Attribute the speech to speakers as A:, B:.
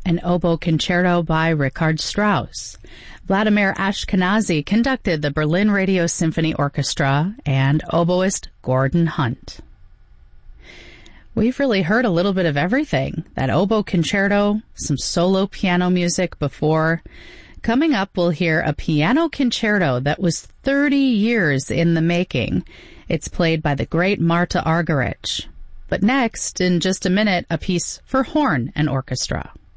A: an oboe concerto by Richard Strauss. Vladimir Ashkenazy conducted the Berlin Radio Symphony Orchestra, and oboist Gordon Hunt. We've really heard a little bit of everything. That oboe concerto, some solo piano music before. Coming up, we'll hear a piano concerto that was 30 years in the making. It's played by the great Marta Argerich. But next, in just a minute, a piece for horn and orchestra.